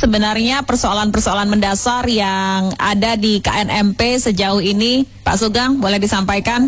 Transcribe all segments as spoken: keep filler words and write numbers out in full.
sebenarnya persoalan-persoalan mendasar yang ada di K N M P sejauh ini, Pak Sugeng, boleh disampaikan?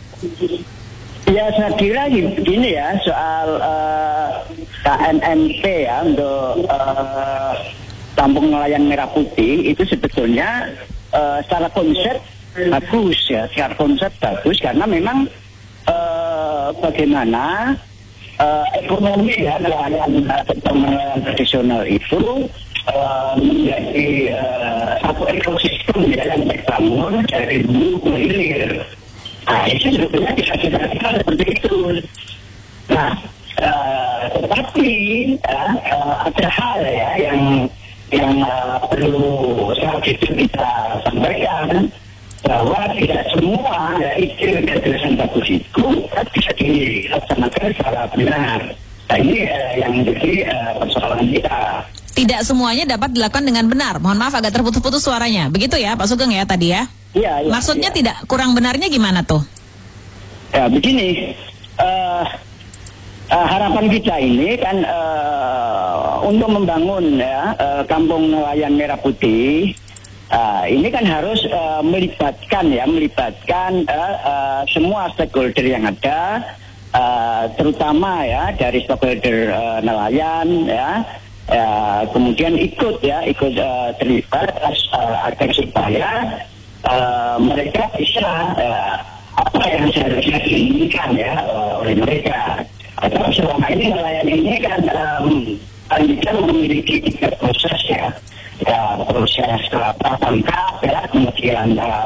Ya, saya kira gini ya, soal uh, K N M P ya untuk uh, Kampung Nelayan Merah Putih itu sebetulnya uh, secara konsep bagus ya, secara konsep bagus karena memang uh, bagaimana uh, ekonomi ya nelayan nelayan tradisional itu uh, menjadi uh, satu ekosistem ya yang terbangun dari hulu ke hilir. Nah, itu sebetulnya bisa dikatakan seperti itu. Nah, uh, tetapi uh, uh, ada hal ya yang yang uh, perlu saat itu kita sampaikan bahwa tidak semua ya, ide gagasan bagus itu bisa dilaksanakan secara benar. Nah, ini uh, yang menjadi uh, persoalan kita. Tidak semuanya dapat dilakukan dengan benar. Mohon maaf agak terputus-putus suaranya. Begitu ya Pak Sugeng ya tadi ya? Iya, ya, maksudnya ya. Tidak kurang benarnya gimana tuh? Ya begini, uh, uh, harapan kita ini kan uh, untuk membangun ya uh, Kampung Nelayan Merah Putih, uh, ini kan harus uh, melibatkan ya melibatkan uh, uh, semua stakeholder yang ada, uh, terutama ya dari stakeholder uh, nelayan ya. Uh, kemudian ikut ya ikut uh, terlibat uh, agar supaya Uh, mereka bisa uh, apa yang seharusnya diinginkan ya uh, oleh mereka. Atau selama ini nelayan ini kan um, kita memiliki tiga proses ya, ya proses uh, tangkap ya, kemudian uh,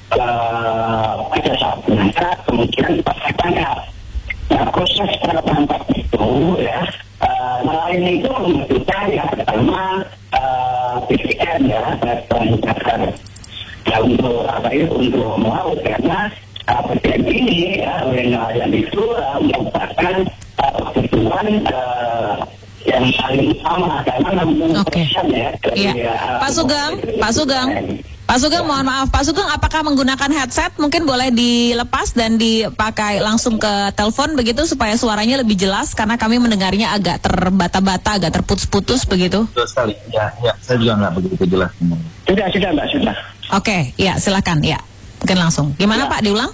uh, pada saat menangkap, kemudian pasca tangkap. Nah, proses tangkap itu ya uh, nelayan itu membutuhkan yang pertama uh, B B M ya, bahan bakar. Ya untuk apa itu untuk melaut karena apa uh, ini ya, oleh nelayan itu uh, merupakan uh, kebutuhan uh, yang paling utama karena Oke. ya, Iya. uh, Pak Sugeng, Pak Sugeng, Pak Sugeng, mohon maaf, Pak Sugeng, apakah menggunakan headset? Mungkin boleh dilepas dan dipakai langsung ke telepon begitu supaya suaranya lebih jelas karena kami mendengarnya agak terbata-bata, agak terputus-putus begitu. Betul sekali. Ya, ya, saya juga nggak begitu jelas. Sudah, sudah, Mbak, sudah. Oke, ya silakan, ya mungkin langsung. Gimana ya. Pak, diulang?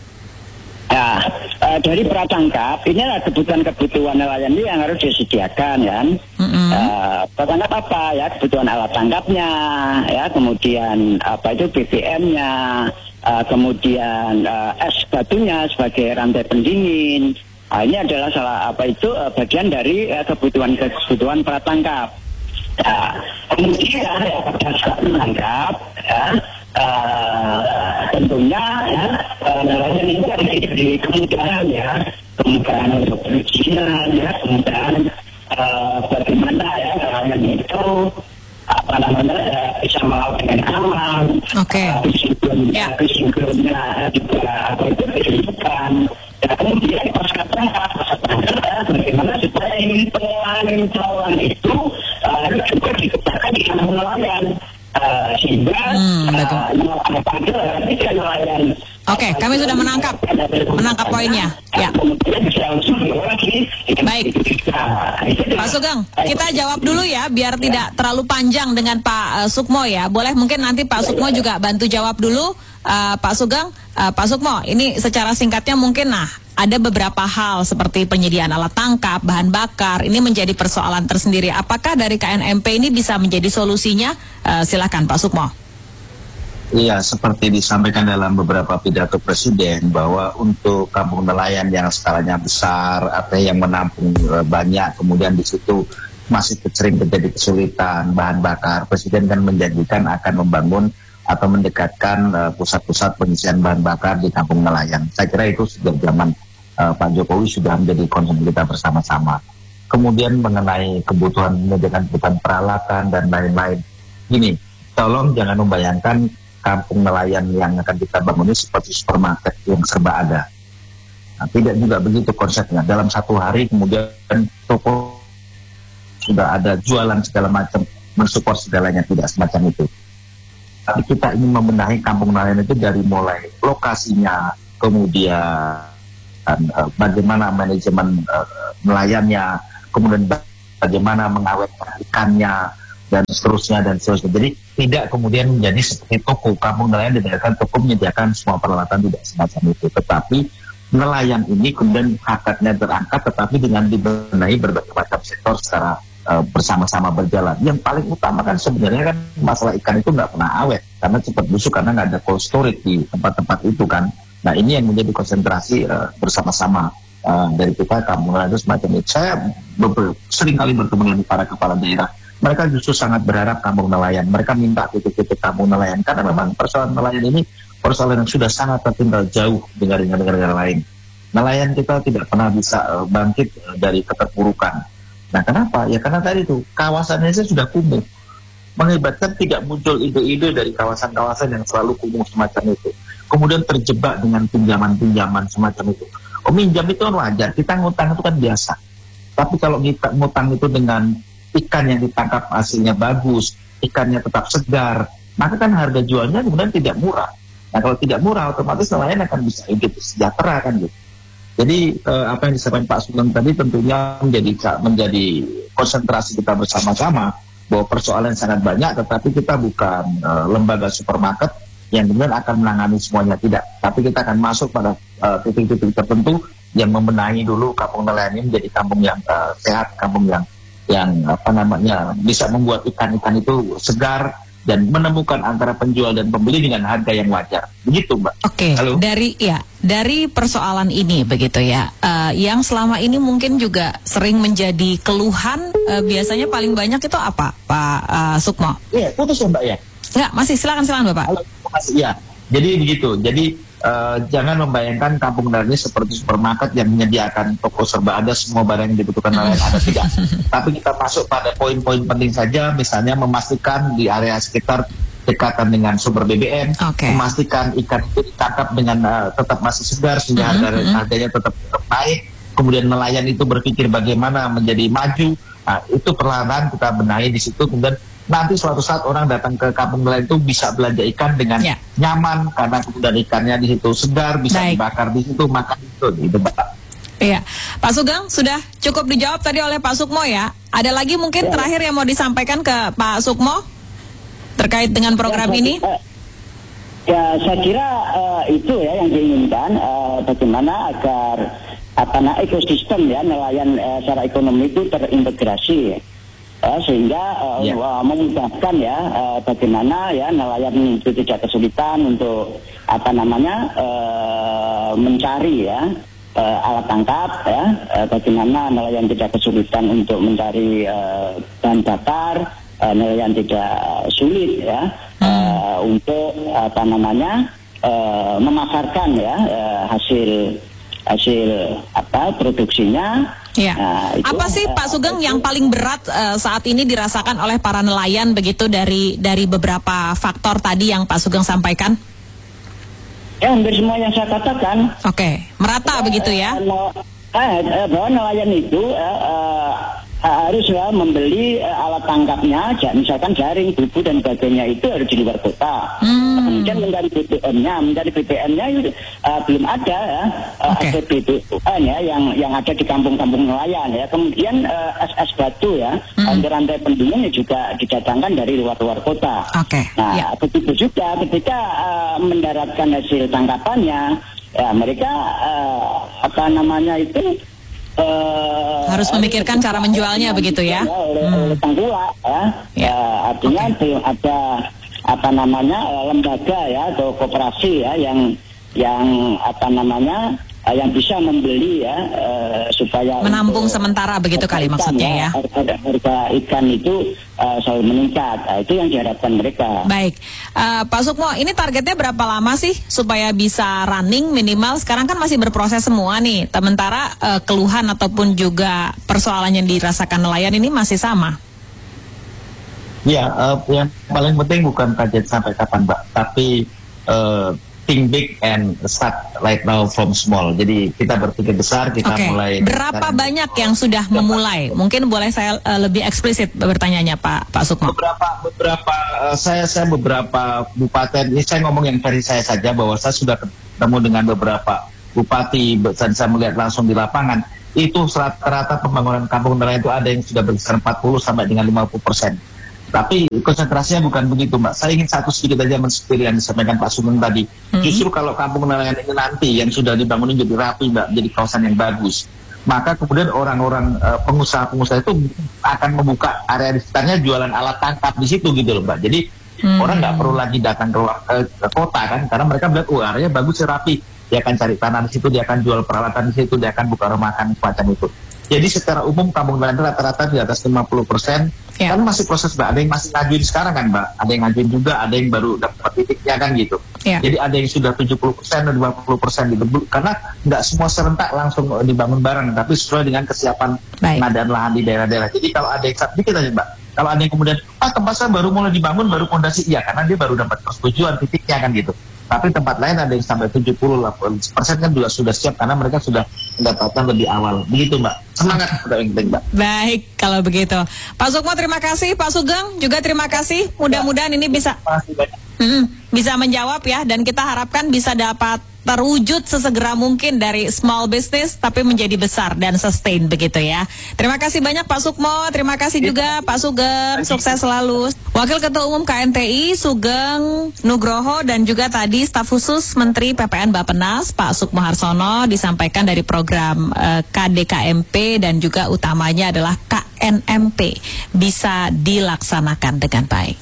Ya, uh, dari pratangkap ini adalah kebutuhan-kebutuhan nelayan ini yang harus disediakan kan. Mm-hmm. Uh, pratangkap apa ya, kebutuhan alat tangkapnya, ya kemudian apa itu B B M-nya, uh, kemudian uh, es batunya sebagai rantai pendingin. Uh, ini adalah salah apa itu uh, bagian dari uh, kebutuhan-kebutuhan pratangkap. Ya, kemudian ya, pada saat menangkap, ya, uh, tentunya ya, uh, nelayan ini kan diberi kemudahan ya, kemudahan untuk perizinan ya, kemudahan uh, bagaimana ya nelayan itu apa namanya ya, bisa melaut dengan aman. Oke. Uh, Kesimpulannya, ya. kesimpulannya juga apa itu kehidupan. Ya, kemudian pasca tangkap, pasca tangkap, bagaimana supaya ini pengelolaan itu uh, juga dikembangkan di dalam nelayan uh, sehingga hmm, uh, tidak nelayan. Oke, kami sudah menangkap menangkap poinnya. Ya. Baik, Pak Sugeng, kita jawab dulu ya, biar tidak terlalu panjang dengan Pak uh, Sukmo ya. Boleh mungkin nanti Pak Sukmo juga bantu jawab dulu. Uh, Pak Sugeng, uh, Pak Sukmo, ini secara singkatnya mungkin nah ada beberapa hal seperti penyediaan alat tangkap, bahan bakar, ini menjadi persoalan tersendiri. Apakah dari K N M P ini bisa menjadi solusinya? Uh, silakan Pak Sukmo. Iya, seperti disampaikan dalam beberapa pidato Presiden bahwa untuk kampung nelayan yang skalanya besar atau yang menampung uh, banyak, kemudian di situ masih sering terjadi kesulitan bahan bakar, Presiden kan menjanjikan akan membangun atau mendekatkan uh, pusat-pusat pengisian bahan bakar di kampung nelayan. Saya kira itu sejak zaman uh, Pak Jokowi sudah menjadi concern kita bersama-sama. Kemudian mengenai kebutuhan menyediakan kebutuhan peralatan dan lain-lain. Gini, tolong jangan membayangkan kampung nelayan yang akan kita bangun ini seperti supermarket yang serba ada. Nah, tidak juga begitu konsepnya. Dalam satu hari kemudian toko sudah ada jualan segala macam, mensupport segalanya, tidak semacam itu. Tapi kita ingin membenahi kampung nelayan itu dari mulai lokasinya, kemudian uh, bagaimana manajemen uh, nelayannya, kemudian bagaimana mengawetkan ikannya, dan seterusnya dan seterusnya. Jadi tidak kemudian menjadi seperti toko kampung nelayan didirikan toko menyediakan semua peralatan, tidak semacam itu. Tetapi nelayan ini kemudian hakatnya terangkat, tetapi dengan dibenahi berbagai macam sektor secara uh, bersama-sama berjalan. Yang paling utama kan sebenarnya kan masalah ikan itu nggak pernah awet karena cepat busuk karena nggak ada cold storage di tempat-tempat itu kan. Nah ini yang menjadi konsentrasi uh, bersama-sama uh, dari kita kampung nelayan itu semacam itu. Saya ber- sering kali bertemu dengan para kepala daerah. Mereka justru sangat berharap kampung nelayan. Mereka minta titik-titik kampung nelayan karena memang persoalan nelayan ini persoalan yang sudah sangat tertinggal jauh dengan negara-negara lain. Nelayan kita tidak pernah bisa uh, bangkit uh, dari keterpurukan. Nah kenapa? Ya karena tadi itu kawasannya sudah kumuh. Mengibatkan tidak muncul ide-ide dari kawasan-kawasan yang selalu kumuh semacam itu. Kemudian terjebak dengan pinjaman-pinjaman semacam itu. Oh minjam itu kan wajar, kita ngutang itu kan biasa. Tapi kalau kita ngutang itu dengan ikan yang ditangkap hasilnya bagus, ikannya tetap segar, maka kan harga jualnya kemudian tidak murah. Nah kalau tidak murah, otomatis nelayan akan bisa hidup sejahtera kan gitu. Jadi eh, apa yang disampaikan Pak Sugeng tadi tentunya menjadi menjadi konsentrasi kita bersama-sama bahwa persoalan sangat banyak, tetapi kita bukan eh, lembaga supermarket yang kemudian akan menangani semuanya, tidak. Tapi kita akan masuk pada eh, titik-titik tertentu yang membenahi dulu kampung nelayan ini menjadi kampung yang eh, sehat, kampung yang yang apa namanya bisa membuat ikan-ikan itu segar dan menemukan antara penjual dan pembeli dengan harga yang wajar. Begitu, Mbak. Oke, okay. dari ya dari persoalan ini begitu ya, uh, yang selama ini mungkin juga sering menjadi keluhan, uh, biasanya paling banyak itu apa, Pak uh, Sukmo? Iya, putus ya, Mbak ya. Enggak, masih silakan silakan Bapak. Halo, masih ya. Jadi begitu. Jadi Uh, jangan membayangkan kampung nelayan ini seperti supermarket yang menyediakan toko serba ada, semua barang yang dibutuhkan nelayan ada, tidak. Tapi kita masuk pada poin-poin penting saja, misalnya memastikan di area sekitar dekatan dengan sumber B B M, okay. Memastikan ikan itu ditangkap dengan uh, tetap masih segar sehingga mm-hmm. harga, harganya tetap, tetap naik. Kemudian nelayan itu berpikir bagaimana menjadi maju. Nah, itu perlahan kita benahi di situ. Kemudian nanti suatu saat orang datang ke kampung nelayan itu bisa belanja ikan dengan ya. nyaman karena kemudian ikannya di situ segar, bisa Baik. dibakar di situ, makan itu, itu Pak. Iya, Pak Sugeng sudah cukup dijawab tadi oleh Pak Sukmo ya. Ada lagi mungkin ya. terakhir yang mau disampaikan ke Pak Sukmo terkait dengan program ya, ini? Uh, ya, saya kira uh, itu ya yang diinginkan, uh, bagaimana agar apa nah ekosistem ya nelayan uh, secara ekonomi itu terintegrasi. Ya. Uh, sehingga uh, yeah. uh, memudahkan ya uh, bagaimana ya nelayan itu tidak kesulitan untuk apa namanya uh, mencari ya uh, alat tangkap ya, uh, bagaimana nelayan tidak kesulitan untuk mencari uh, bahan bakar, uh, nelayan tidak sulit ya uh, untuk apa namanya uh, memasarkan ya uh, hasil hasil apa produksinya. Ya. Nah, itu, apa sih uh, Pak Sugeng itu, yang paling berat uh, saat ini dirasakan oleh para nelayan begitu dari dari beberapa faktor tadi yang Pak Sugeng sampaikan? Ya hampir semua yang saya katakan. Oke, okay. merata uh, begitu ya? Uh, uh, uh, bahwa nelayan itu uh, uh, harus ya membeli uh, alat tangkapnya, misalkan jaring, bubu dan sebagainya itu harus di luar kota. Hmm. Kemudian mencari B B M-nya, mencari B B M-nya uh, belum ada ya, uh, okay. ada B B M ya yang yang ada di kampung-kampung nelayan ya. Kemudian uh, es es batu ya, hmm. rantai pendingin juga didatangkan dari luar-luar kota. Okay. Nah, yeah. begitu juga ketika uh, mendaratkan hasil tangkapannya, ya mereka uh, apa namanya itu Uh, harus memikirkan cara menjualnya begitu ya, ya oleh, hmm. oleh tengkulak ya, ya artinya okay. belum ada apa namanya lembaga ya atau koperasi ya yang yang apa namanya yang bisa membeli ya uh, supaya menampung sementara begitu kali maksudnya ya, ya. Harga, harga ikan itu uh, selalu meningkat, nah, itu yang diharapkan mereka. Baik, uh, Pak Sukmo, ini targetnya berapa lama sih supaya bisa running minimal? Sekarang kan masih berproses semua nih, sementara uh, keluhan ataupun juga persoalan yang dirasakan nelayan ini masih sama. Ya, uh, yang paling penting bukan target sampai kapan, Mbak, tapi uh, think big and start right now from small. Jadi kita berpikir besar, kita okay. mulai. Berapa banyak yang sudah memulai? Mungkin boleh saya uh, lebih eksplisit bertanyanya Pak Pak Sukmo. Beberapa beberapa uh, saya saya beberapa bupati, ini saya ngomong yang versi saya saja bahwa saya sudah ketemu dengan beberapa bupati dan saya melihat langsung di lapangan. Itu rata-rata pembangunan kampung nelayan itu ada yang sudah berkisar empat puluh sampai dengan lima puluh persen. Tapi konsentrasinya bukan begitu, Mbak. Saya ingin satu sedikit aja menspiri yang disampaikan Pak Sugeng tadi. Mm-hmm. Justru kalau kampung nelayan ini nanti yang sudah dibangun jadi rapi, Mbak, jadi kawasan yang bagus, maka kemudian orang-orang uh, pengusaha-pengusaha itu akan membuka area di sekitarnya jualan alat tangkap di situ gitu loh, Mbak. Jadi mm-hmm. orang nggak perlu lagi datang ke, uh, ke kota kan, karena mereka melihat, oh area bagus, rapi. Dia akan cari tanah di situ, dia akan jual peralatan di situ, dia akan buka rumah makan semacam itu. Jadi secara umum kampung nelayan rata-rata di atas lima puluh persen. Yeah. Kan masih proses, Mbak. Ada yang masih ngajuin sekarang kan, Mbak. Ada yang ngajuin juga, ada yang baru dapat titiknya kan gitu. Yeah. Jadi ada yang sudah tujuh puluh persen dan lima puluh persen gitu. Karena nggak semua serentak langsung dibangun bareng, tapi sesuai dengan kesiapan pengadaan lahan di daerah-daerah. Jadi kalau ada yang sedikit aja, Mbak. Kalau ada yang kemudian, ah tempat saya baru mulai dibangun, baru fondasi, iya karena dia baru dapat persetujuan titiknya kan gitu. Tapi tempat lain ada yang sampai tujuh puluh persen kan juga sudah siap karena mereka sudah mendapatkan lebih awal. Begitu, Mbak. Semangat, Mbak. Baik, kalau begitu. Pak Sukmo terima kasih, Pak Sugeng juga terima kasih. Mudah-mudahan ini bisa mm, bisa menjawab ya, dan kita harapkan bisa dapat terwujud sesegera mungkin dari small business tapi menjadi besar dan sustain begitu ya. Terima kasih banyak Pak Sukmo, terima kasih juga Pak Sugeng, sukses selalu. Wakil Ketua Umum K N T I Sugeng Nugroho dan juga tadi staf khusus Menteri P P N Bappenas Pak Sukmo Harsono disampaikan dari program uh, K D K M P dan juga utamanya adalah K N M P bisa dilaksanakan dengan baik.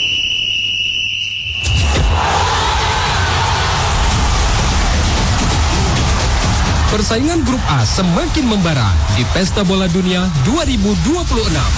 Persaingan Grup A semakin membara di Pesta Bola Dunia dua ribu dua puluh enam.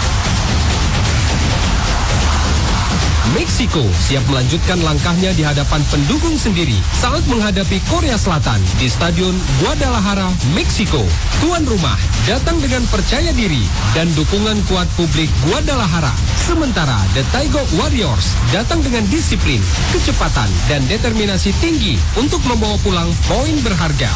Meksiko siap melanjutkan langkahnya di hadapan pendukung sendiri saat menghadapi Korea Selatan di Stadion Guadalajara, Meksiko. Tuan rumah datang dengan percaya diri dan dukungan kuat publik Guadalajara. Sementara The Tiger Warriors datang dengan disiplin, kecepatan, dan determinasi tinggi untuk membawa pulang poin berharga.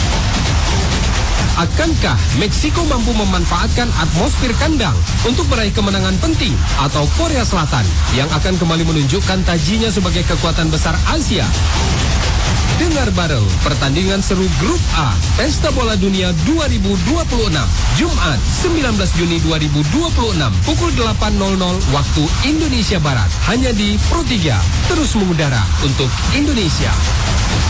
Akankah Meksiko mampu memanfaatkan atmosfer kandang untuk meraih kemenangan penting atau Korea Selatan yang akan kembali menunjukkan tajinya sebagai kekuatan besar Asia? Dengar bareng pertandingan seru Grup A Pesta Bola Dunia dua ribu dua puluh enam Jumat sembilan belas Juni dua ribu dua puluh enam pukul delapan waktu Indonesia Barat hanya di Pro tiga, terus mengudara untuk Indonesia.